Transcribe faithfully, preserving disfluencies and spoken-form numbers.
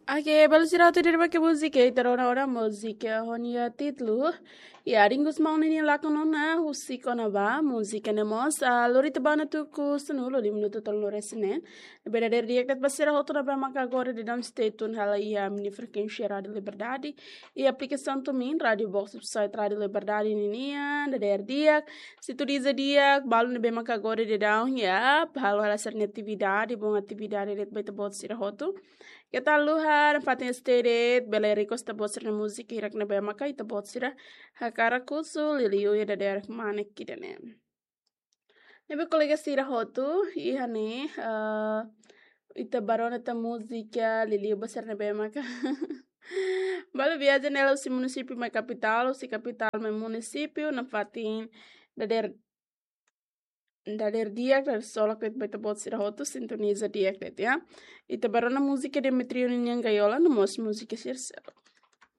Oke, baru sih ratu dari pakai musik ya, itu orang-orang musik ya, honia titlu. Ya, ringus mau nini lakon nona, husik ona ba, musik ene mos, lori tebana tu ku senu lo di minuto tolu resinen. Beda dari dia ket basira hoto na ba maka agora de dam stay tun hala ia mini frequência Radio Liberdade e aplicação tumin Radio Box website Radio Liberdade ninia, da der dia, se tu diz dia, balu ne be maka agora de down ya, halo hala certa atividade, bom atividade de beta bot sira hoto. Kita luhar fatin stedet belerikos tabot sira musik hirak na ba maka itabot sira hakara kusu liliu ya da der manek kidane. Nebe kolega sira hotu ihane uh, ita barona ta música liliu basar na ba maka. Balu viaja nela si município mai capital, si capital mai município na fatin da der da der diak da sola kwet beta bot sira hotu sintoniza diak det ya. Ita barona musika de metrio ni gaiola no mos musika sir